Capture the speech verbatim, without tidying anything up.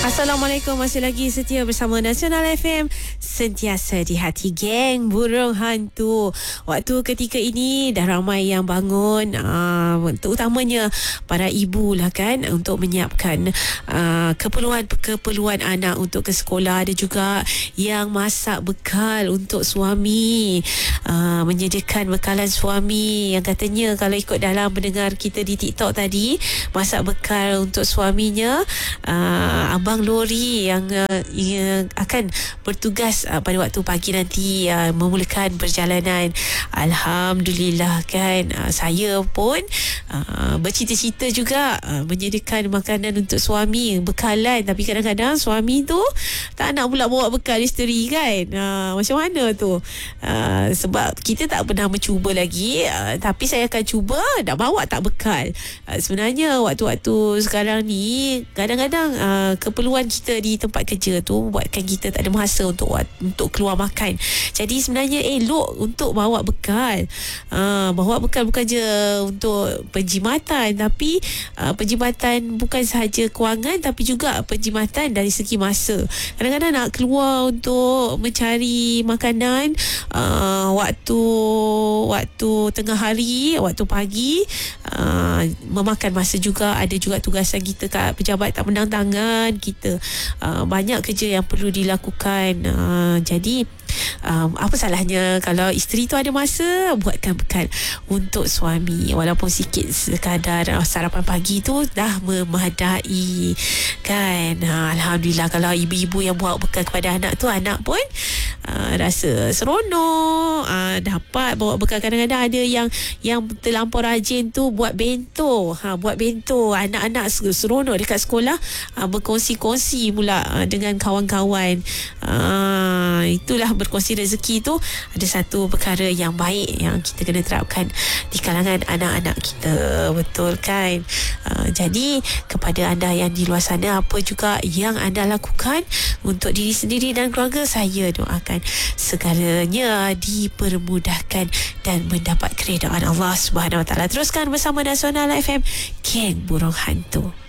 Assalamualaikum, masih lagi setia bersama Nasional F M, sentiasa di hati geng burung hantu. Waktu ketika ini dah ramai yang bangun, uh, terutamanya para ibu lah kan, untuk menyiapkan uh, keperluan-keperluan anak untuk ke sekolah. Ada juga yang masak bekal untuk suami, uh, menyediakan bekalan suami yang katanya kalau ikut dalam mendengar kita di TikTok tadi, masak bekal untuk suaminya. uh, Abang lori yang, uh, yang akan bertugas uh, pada waktu pagi nanti uh, memulakan perjalanan. Alhamdulillah kan, uh, saya pun uh, bercita-cita juga uh, menyediakan makanan untuk suami, bekalan. Tapi kadang-kadang suami tu tak nak pula bawa bekal isteri kan. uh, Macam mana tu? uh, Sebab kita tak pernah mencuba lagi, uh, tapi saya akan cuba nak bawa tak bekal. uh, Sebenarnya waktu-waktu sekarang ni kadang-kadang uh, keperluan kita di tempat kerja tu buatkan kita tak ada masa untuk untuk keluar makan. Jadi sebenarnya elok untuk bawa bekal. Uh, bawa bekal bukan je untuk penjimatan, tapi uh, penjimatan bukan sahaja kewangan, tapi juga penjimatan dari segi masa. Kadang-kadang nak keluar untuk mencari makanan uh, waktu waktu tengah hari, waktu pagi, uh, memakan masa juga. Ada juga tugasan kita kat pejabat tak pandang tangan kita. Uh, banyak kerja yang perlu dilakukan. Uh, jadi Um, apa salahnya kalau isteri tu ada masa buatkan bekal untuk suami, walaupun sikit sekadar uh, sarapan pagi tu dah memadai kan. uh, Alhamdulillah kalau ibu-ibu yang buat bekal kepada anak tu, anak pun uh, rasa seronok, uh, dapat bawa bekal. Kadang-kadang ada yang yang terlampau rajin tu buat bento, ha, buat bento, anak-anak seronok dekat sekolah, uh, berkongsi-kongsi pula uh, dengan kawan-kawan. uh, itulah berkongsi rezeki tu ada satu perkara yang baik yang kita kena terapkan di kalangan anak-anak kita, betul kan? Uh, jadi kepada anda yang di luar sana, apa juga yang anda lakukan untuk diri sendiri dan keluarga, saya doakan segalanya dipermudahkan dan mendapat keredaan Allah Subhanahu Wa Taala. Teruskan bersama Nasional F M, geng burung hantu.